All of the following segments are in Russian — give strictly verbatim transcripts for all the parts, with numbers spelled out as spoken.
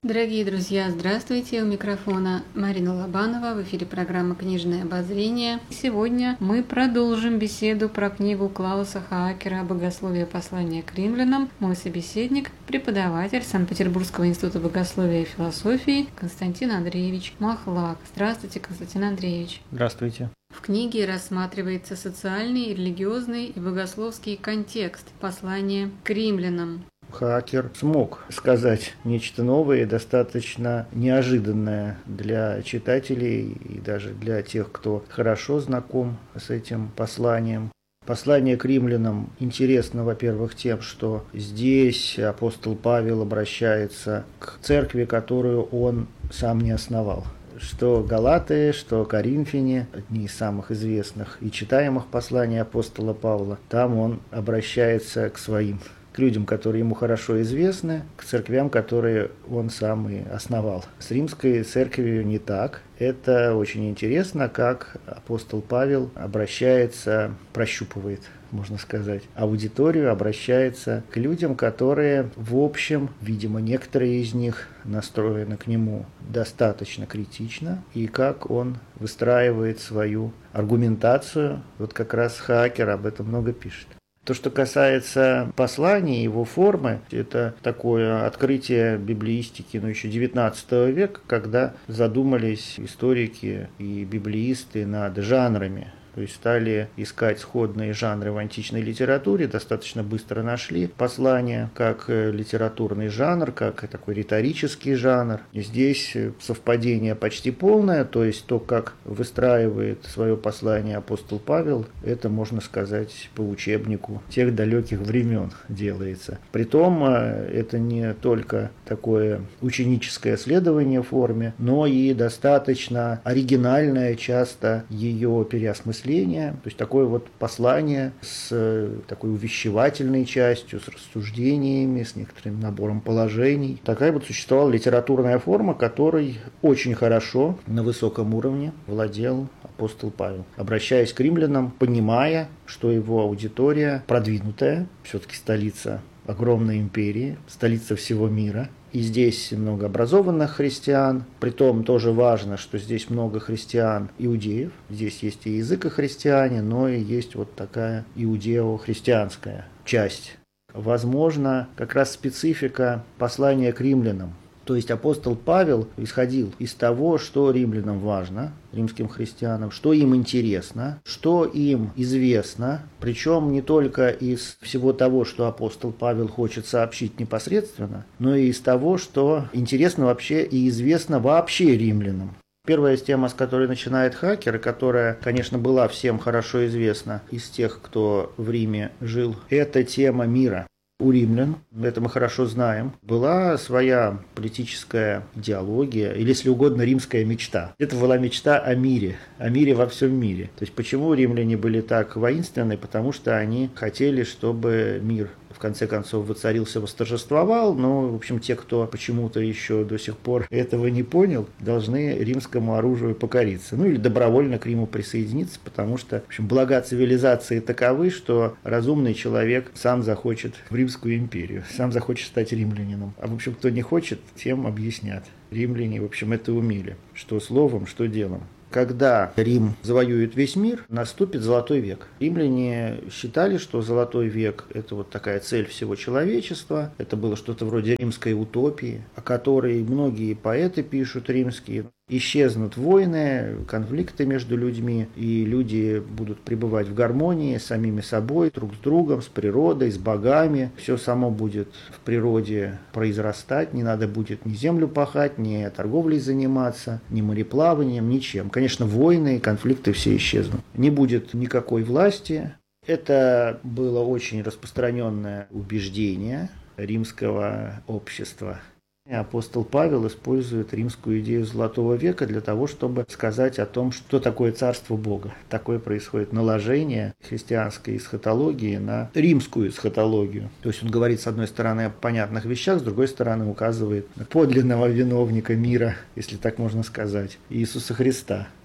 Дорогие друзья, здравствуйте! У микрофона Марина Лобанова, в эфире программа «Книжное обозрение». Сегодня мы продолжим беседу про книгу Клауса Хаакера «Богословие. Послание к римлянам». Мой собеседник – преподаватель Санкт-Петербургского института богословия и философии Константин Андреевич Махлак. Здравствуйте, Константин Андреевич! Здравствуйте! В книге рассматривается социальный, религиозный и богословский контекст послания к римлянам. Хаакер смог сказать нечто новое и достаточно неожиданное для читателей и даже для тех, кто хорошо знаком с этим посланием. Послание к римлянам интересно, во-первых, тем, что здесь апостол Павел обращается к церкви, которую он сам не основал. Что Галаты, что Коринфяне, одни из самых известных и читаемых посланий апостола Павла, там он обращается к своим, к людям, которые ему хорошо известны, к церквям, которые он сам и основал. С римской церковью не так. Это очень интересно, как апостол Павел обращается, прощупывает, можно сказать, аудиторию, обращается к людям, которые, в общем, видимо, некоторые из них настроены к нему достаточно критично, и как он выстраивает свою аргументацию. Вот как раз Хаакер об этом много пишет. То, что касается послания, его формы, это такое открытие библеистики, ну, еще девятнадцатого века, когда задумались историки и библеисты над жанрами. То есть стали искать сходные жанры в античной литературе, достаточно быстро нашли послание как литературный жанр, как такой риторический жанр. И здесь совпадение почти полное, то есть то, как выстраивает свое послание апостол Павел, это, можно сказать, по учебнику тех далеких времен делается. Притом это не только такое ученическое следование форме, но и достаточно оригинальное часто ее переосмысление. То есть такое вот послание с такой увещевательной частью, с рассуждениями, с некоторым набором положений. Такая вот существовала литературная форма, которой очень хорошо на высоком уровне владел апостол Павел, обращаясь к римлянам, понимая, что его аудитория продвинутая, все-таки столица огромной империи, столица всего мира. И здесь много образованных христиан, притом тоже важно, что здесь много христиан-иудеев, здесь есть и языкохристиане, но и есть вот такая иудео-христианская часть. Возможно, как раз специфика послания к римлянам. То есть апостол Павел исходил из того, что римлянам важно, римским христианам, что им интересно, что им известно, причем не только из всего того, что апостол Павел хочет сообщить непосредственно, но и из того, что интересно вообще и известно вообще римлянам. Первая тема, с которой начинает Хаакер, и которая, конечно, была всем хорошо известна из тех, кто в Риме жил, это тема мира. У римлян, это мы хорошо знаем, была своя политическая идеология, или, если угодно, римская мечта. Это была мечта о мире, о мире во всем мире. То есть почему римляне были так воинственны? Потому что они хотели, чтобы мир в конце концов воцарился, восторжествовал, но, в общем, те, кто почему-то еще до сих пор этого не понял, должны римскому оружию покориться. Ну или добровольно к Риму присоединиться, потому что, в общем, блага цивилизации таковы, что разумный человек сам захочет в Римскую империю, сам захочет стать римлянином. А, в общем, кто не хочет, тем объяснят. Римляне, в общем, это умели, что словом, что делом. Когда Рим завоюет весь мир, наступит золотой век. Римляне считали, что золотой век – это вот такая цель всего человечества. Это было что-то вроде римской утопии, о которой многие поэты пишут римские. Исчезнут войны, конфликты между людьми, и люди будут пребывать в гармонии с самими собой, друг с другом, с природой, с богами. Все само будет в природе произрастать, не надо будет ни землю пахать, ни торговлей заниматься, ни мореплаванием, ничем. Конечно, войны и конфликты все исчезнут. Не будет никакой власти. Это было очень распространенное убеждение римского общества. Апостол Павел использует римскую идею Золотого века для того, чтобы сказать о том, что такое царство Бога. Такое происходит наложение христианской эсхатологии на римскую эсхатологию. То есть он говорит, с одной стороны, о понятных вещах, с другой стороны, указывает на подлинного виновника мира, если так можно сказать, Иисуса Христа.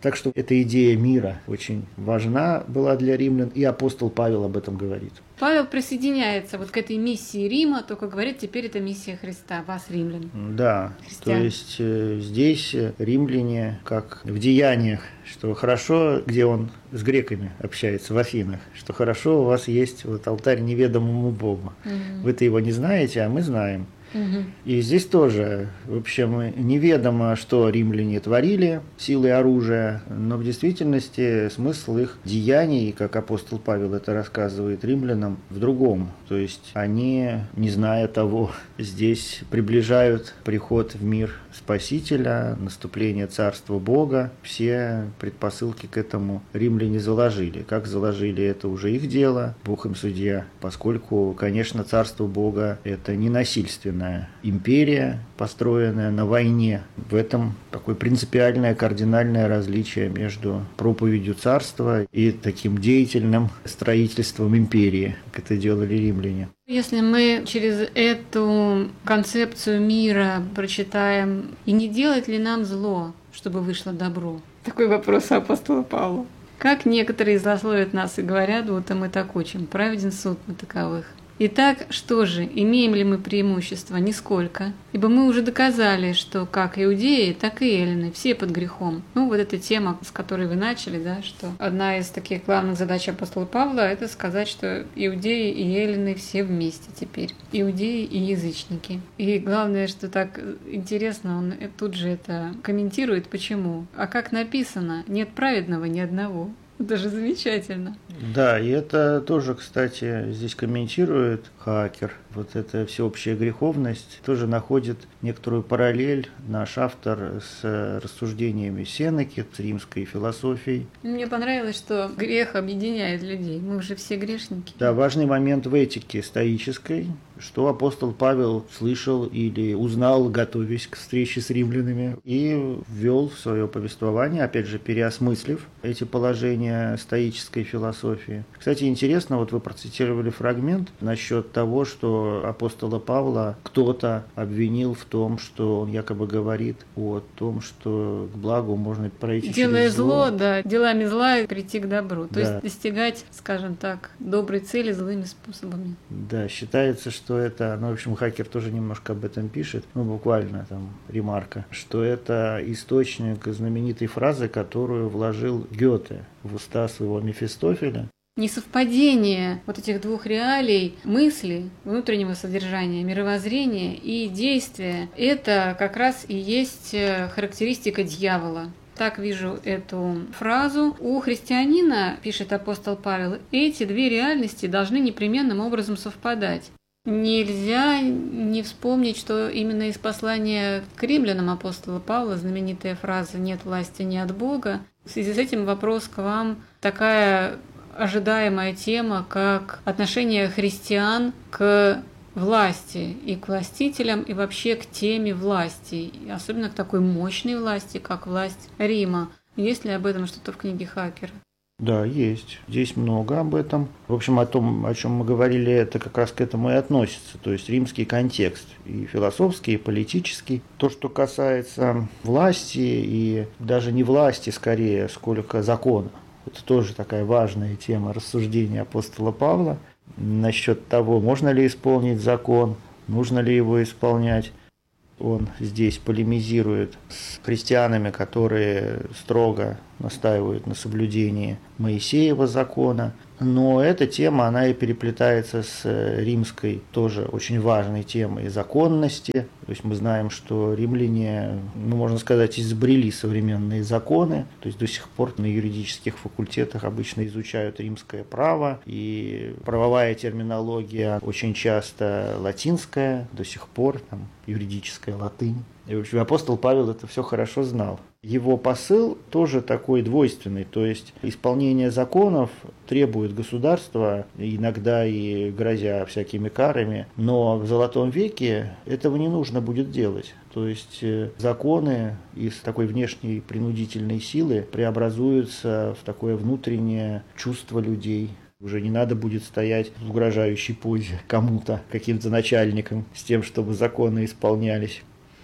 Так что эта идея мира очень важна была для римлян, и апостол Павел об этом говорит. Павел присоединяется вот к этой миссии Рима, только говорит, теперь это миссия Христа, вас, римлян. Да, Христиан. То есть э, здесь римляне, как в деяниях, что хорошо, где он с греками общается, в Афинах, что хорошо у вас есть вот алтарь неведомому Богу. Угу. Вы-то его не знаете, а мы знаем. Угу. И здесь тоже, в общем, неведомо, что римляне творили силой оружия, но в действительности смысл их деяний, как апостол Павел это рассказывает римлянам, в другом. То есть они, не зная того, здесь приближают приход в мир Спасителя, наступление Царства Бога. Все предпосылки к этому римляне заложили. Как заложили, это уже их дело, Бог им судья, поскольку, конечно, Царство Бога – это не насильственное. Империя, построенная на войне. В этом такое принципиальное, кардинальное различие между проповедью царства и таким деятельным строительством империи, как это делали римляне. Если мы через эту концепцию мира прочитаем, и не делать ли нам зло, чтобы вышло добро? Такой вопрос у апостола Павла. Как некоторые злословят нас и говорят, вот и мы так учим, праведен суд на таковых. Итак, что же, имеем ли мы преимущество? Нисколько. Ибо мы уже доказали, что как иудеи, так и эллины, все под грехом. Ну, вот эта тема, с которой вы начали, да, что одна из таких главных задач апостола Павла – это сказать, что иудеи и эллины все вместе теперь. Иудеи и язычники. И главное, что так интересно, он тут же это комментирует. Почему? А как написано, нет праведного ни одного. Даже замечательно. Да, и это тоже, кстати, здесь комментирует Хаакер. Вот эта всеобщая греховность тоже находит некоторую параллель наш автор с рассуждениями Сенеки, с римской философией. Мне понравилось, что грех объединяет людей. Мы уже все грешники. Да, важный момент в этике стоической, что апостол Павел слышал или узнал, готовясь к встрече с римлянами, и ввел в свое повествование, опять же, переосмыслив эти положения стоической философии. Кстати, интересно, вот вы процитировали фрагмент насчет того, что апостола Павла кто-то обвинил в том, что он якобы говорит о том, что к благу можно пройти Делая через зло. зло, да, делами зла прийти к добру. То Да. есть достигать, скажем так, доброй цели злыми способами. Да, считается, что это, ну, в общем, Хаакер тоже немножко об этом пишет, ну, буквально там ремарка, что это источник знаменитой фразы, которую вложил Гёте в уста своего Мефистофеля. Несовпадение вот этих двух реалий, мысли, внутреннего содержания, мировоззрения и действия – это как раз и есть характеристика дьявола. Так вижу эту фразу. У христианина, пишет апостол Павел, эти две реальности должны непременным образом совпадать. Нельзя не вспомнить, что именно из послания к римлянам апостола Павла знаменитая фраза «нет власти ни от Бога». В связи с этим вопрос к вам такая ожидаемая тема, как отношение христиан к власти и к властителям, и вообще к теме власти, и особенно к такой мощной власти, как власть Рима. Есть ли об этом что-то в книге Хаакера? Да, есть. Здесь много об этом. В общем, о том, о чем мы говорили, это как раз к этому и относится. То есть римский контекст, и философский, и политический. То, что касается власти, и даже не власти скорее, сколько закона. Это тоже такая важная тема рассуждения апостола Павла насчет того, можно ли исполнить закон, нужно ли его исполнять. Он здесь полемизирует с христианами, которые строго настаивают на соблюдении Моисеева закона. Но эта тема, она и переплетается с римской, тоже очень важной темой законности. То есть мы знаем, что римляне, ну, можно сказать, изобрели современные законы. То есть до сих пор на юридических факультетах обычно изучают римское право. И правовая терминология очень часто латинская, до сих пор там юридическая латынь. И, в общем, апостол Павел это все хорошо знал. Его посыл тоже такой двойственный, то есть исполнение законов требует государства, иногда и грозя всякими карами, но в Золотом веке этого не нужно будет делать. То есть законы из такой внешней принудительной силы преобразуются в такое внутреннее чувство людей. Уже не надо будет стоять в угрожающей позе кому-то, каким-то начальникам, с тем, чтобы законы исполнялись.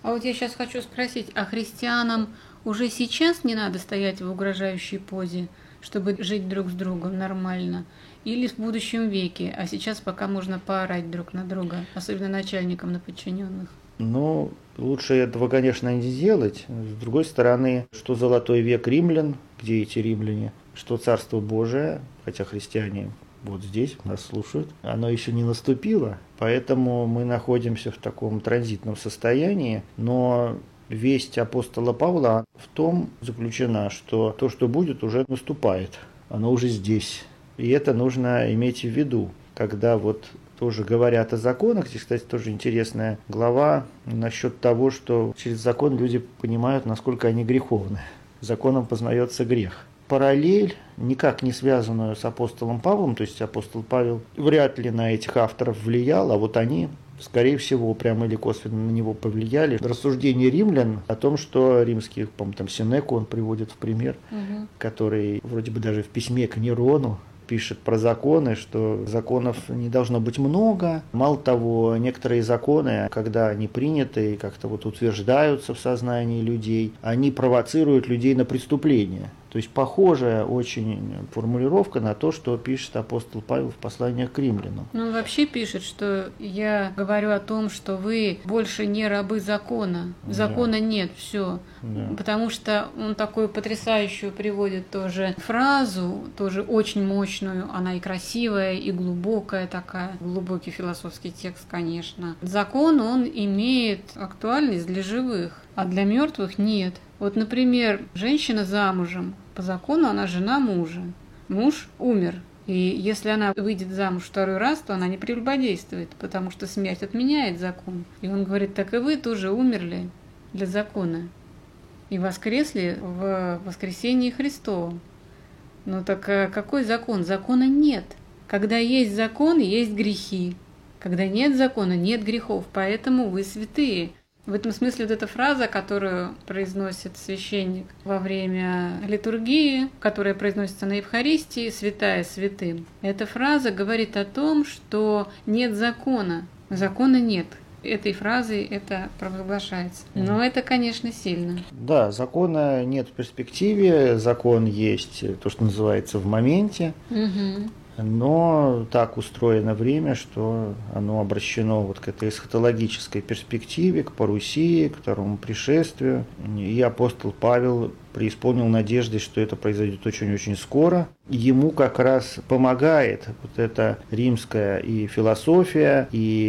А вот я сейчас хочу спросить, а христианам уже сейчас не надо стоять в угрожающей позе, чтобы жить друг с другом нормально? Или в будущем веке, а сейчас пока можно поорать друг на друга, особенно начальникам на подчиненных? Ну, лучше этого, конечно, не делать. С другой стороны, что золотой век римлян, где эти римляне, что Царство Божие, хотя христиане вот здесь нас слушают, оно еще не наступило, поэтому мы находимся в таком транзитном состоянии, но весть апостола Павла в том заключена, что то, что будет, уже наступает, оно уже здесь. И это нужно иметь в виду, когда вот тоже говорят о законах. Здесь, кстати, тоже интересная глава насчет того, что через закон люди понимают, насколько они греховны. Законом познается грех. Параллель, никак не связанную с апостолом Павлом, то есть апостол Павел вряд ли на этих авторов влиял, а вот они, скорее всего, прямо или косвенно на него повлияли. Рассуждение римлян о том, что римских, по-моему, там Сенеку он приводит в пример, угу. который вроде бы даже в письме к Нерону пишет про законы, что законов не должно быть много. Мало того, некоторые законы, когда они приняты и как-то вот утверждаются в сознании людей, они провоцируют людей на преступление. То есть похожая очень формулировка на то, что пишет апостол Павел в посланиях к римлянам. Ну, он вообще пишет, что я говорю о том, что вы больше не рабы закона. Закона да. нет, все. Да. Потому что он такую потрясающую приводит тоже фразу, тоже очень мощную, она и красивая, и глубокая такая, глубокий философский текст, конечно. Закон, он имеет актуальность для живых, а для мертвых нет. Вот, например, женщина замужем, по закону она жена мужа. Муж умер. И если она выйдет замуж второй раз, то она не прелюбодействует, потому что смерть отменяет закон. И он говорит, так и вы тоже умерли для закона. И воскресли в воскресении Христовом. Ну так какой закон? Закона нет. Когда есть закон, есть грехи. Когда нет закона, нет грехов. Поэтому вы святые. В этом смысле вот эта фраза, которую произносит священник во время литургии, которая произносится на Евхаристии, «Святая святым», эта фраза говорит о том, что нет закона, закона нет. Этой фразой это провозглашается. Но это, конечно, сильно. Да, закона нет в перспективе, закон есть то, что называется в моменте. Угу. Но так устроено время, что оно обращено вот к этой эсхатологической перспективе, к парусии, к второму пришествию. И апостол Павел преисполнил надежды, что это произойдет очень-очень скоро. Ему как раз помогает вот эта римская и философия,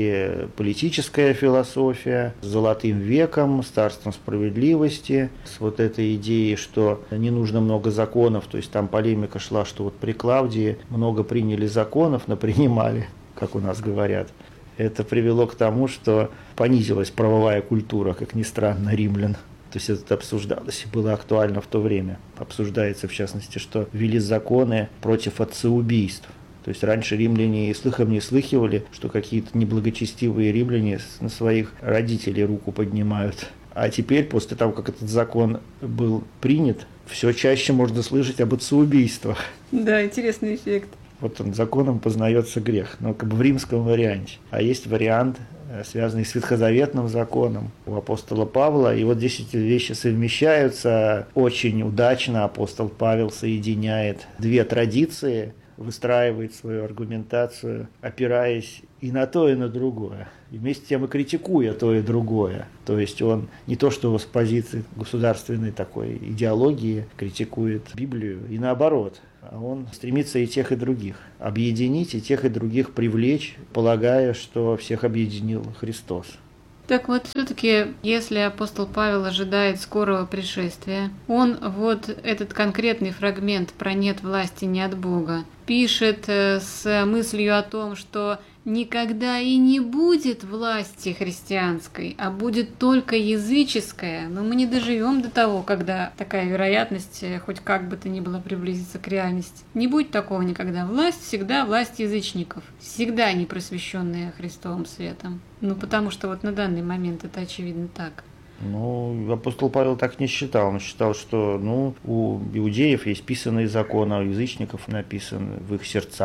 и политическая философия с золотым веком, с царством справедливости, с вот этой идеей, что не нужно много законов, то есть там полемика шла, что вот при Клавдии много приняли законов, напринимали, как у нас говорят. Это привело к тому, что понизилась правовая культура, как ни странно, римлян. То есть это обсуждалось и было актуально в то время. Обсуждается, в частности, что ввели законы против отцеубийств. То есть раньше римляне и слыхом не слыхивали, что какие-то неблагочестивые римляне на своих родителей руку поднимают. А теперь, после того, как этот закон был принят, все чаще можно слышать об отцеубийствах. Да, интересный эффект. Вот он, законом познается грех, но как бы в римском варианте. А есть вариант, связанный с ветхозаветным законом у апостола Павла. И вот здесь эти вещи совмещаются очень удачно. Апостол Павел соединяет две традиции, выстраивает свою аргументацию, опираясь и на то, и на другое. И вместе с тем и критикуя то и другое. То есть он не то, что с позиции государственной такой идеологии критикует Библию, и наоборот. А он стремится и тех, и других объединить, и тех, и других привлечь, полагая, что всех объединил Христос. Так вот, все-таки, если апостол Павел ожидает скорого пришествия, он вот этот конкретный фрагмент про «нет власти не от Бога» пишет с мыслью о том, что никогда и не будет власти христианской, а будет только языческая. Но мы не доживем до того, когда такая вероятность хоть как бы то ни было приблизится к реальности. Не будет такого никогда. Власть всегда власть язычников, всегда не просвещенная Христовым светом. Ну, потому что вот на данный момент это очевидно так. Ну, апостол Павел так не считал. Он считал, что ну, у иудеев есть писанные законы, а у язычников написаны в их сердцах.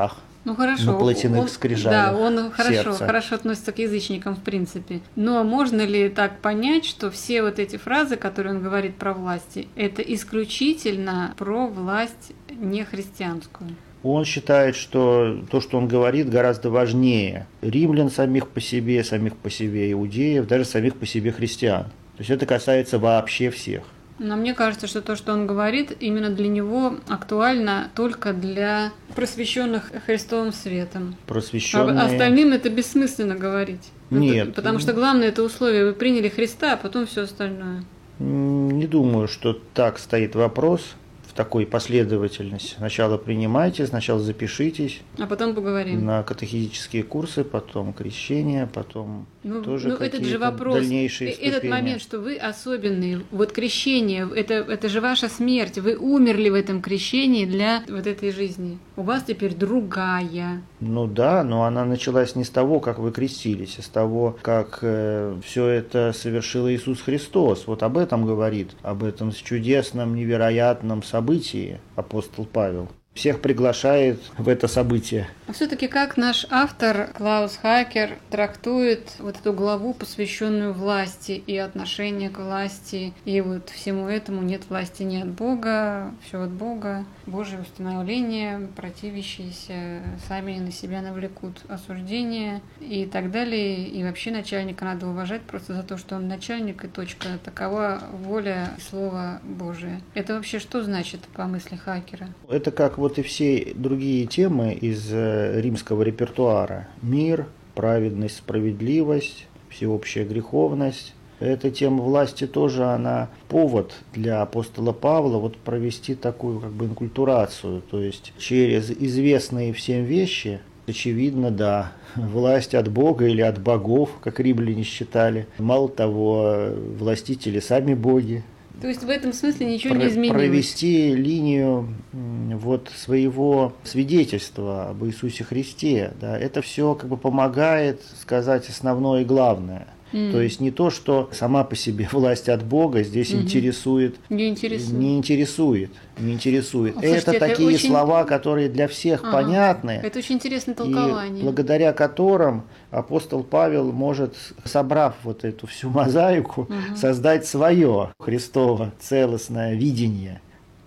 Ну хорошо, на плотяных он, скрижалях да, он хорошо, сердца. хорошо относится к язычникам в принципе. Но можно ли так понять, что все вот эти фразы, которые он говорит про власти, это исключительно про власть нехристианскую? Он считает, что то, что он говорит, гораздо важнее римлян самих по себе, самих по себе иудеев, даже самих по себе христиан. То есть это касается вообще всех. Но мне кажется, что то, что он говорит, именно для него актуально только для просвещенных Христовым светом. Просвещенные... А остальным это бессмысленно говорить. Нет. Это, потому что главное это условие. Вы приняли Христа, а потом все остальное. Не думаю, что так стоит вопрос в такой последовательности. Сначала принимайте, сначала запишитесь. А потом поговорим. На катехизические курсы, потом крещение, потом ну, тоже ну, какие-то этот же вопрос, дальнейшие ступени. Этот момент, что вы особенный, вот крещение, это, это же ваша смерть, вы умерли в этом крещении для вот этой жизни. У вас теперь другая. Ну да, но она началась не с того, как вы крестились, а с того, как э, все это совершил Иисус Христос. Вот об этом говорит, об этом чудесном, невероятном событии апостол Павел. Всех приглашает в это событие. А все-таки как наш автор Клаус Хаакер трактует вот эту главу, посвященную власти и отношению к власти, и вот всему этому нет власти ни от Бога, все от Бога, Божие установление, противящиеся сами на себя навлекут осуждение и так далее. И вообще начальника надо уважать просто за то, что он начальник и точка. Такова воля и слово Божие. Это вообще что значит по мысли Хаакера? Это как вот и все другие темы из римского репертуара. Мир, праведность, справедливость, всеобщая греховность. Эта тема власти тоже, она повод для апостола Павла вот провести такую как бы инкультурацию, то есть через известные всем вещи, очевидно, да, власть от Бога или от богов, как римляне считали. Мало того, властители сами боги. То есть в этом смысле ничего Про- не изменилось? Провести линию вот своего свидетельства об Иисусе Христе, да, это все как бы помогает сказать основное и главное. Mm. То есть не то, что сама по себе власть от Бога здесь mm-hmm. интересует, не интересует, не интересует, не интересует. Слушайте, это, это такие очень... слова, которые для всех ага. понятны. Это очень интересное толкование. И благодаря которым апостол Павел может, собрав вот эту всю мозаику, угу. создать свое Христово целостное видение.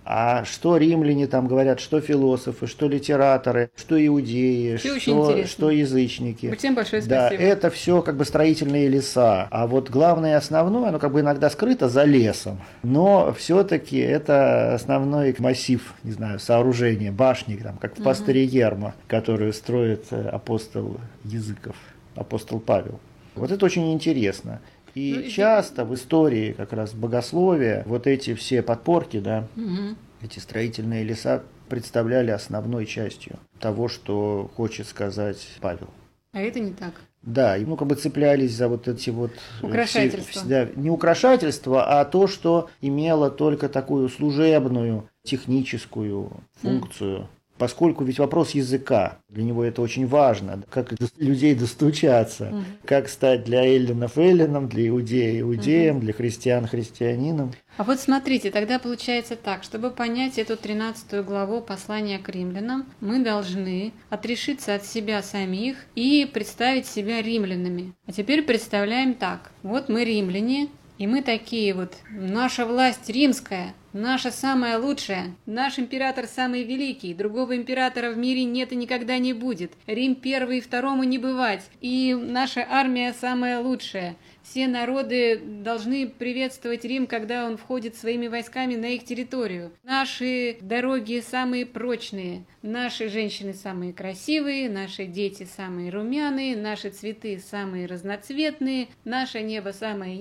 А что римляне там говорят, что философы, что литераторы, что иудеи, что, что язычники. Всем большое да, спасибо. Это все как бы строительные леса. А вот главное и основное, оно как бы иногда скрыто за лесом. Но все-таки это основной массив, не знаю, сооружения, башни, там, как в пастыре Ерма, которую строит апостол языков, апостол Павел. Вот это очень интересно. И ну, часто в истории как раз богословия вот эти все подпорки, да, угу. эти строительные леса представляли основной частью того, что хочет сказать Павел. А это не так. Да, и ну как бы цеплялись за вот эти вот... Украшательства. Все, да, не украшательства, а то, что имело только такую служебную, техническую функцию. Mm. Поскольку ведь вопрос языка, для него это очень важно, как до людей достучаться, uh-huh. как стать для эллинов эллином, для иудея иудеем, uh-huh. для христиан христианином. А вот смотрите, тогда получается так, чтобы понять эту тринадцатую главу послания к римлянам, мы должны отрешиться от себя самих и представить себя римлянами. А теперь представляем так, вот мы римляне, и мы такие вот, наша власть римская, наша самая лучшая, наш император самый великий, другого императора в мире нет и никогда не будет, Рим первый и второму не бывать, и наша армия самая лучшая. Все народы должны приветствовать Рим, когда он входит своими войсками на их территорию. Наши дороги самые прочные, наши женщины самые красивые, наши дети самые румяные, наши цветы самые разноцветные, наше небо самое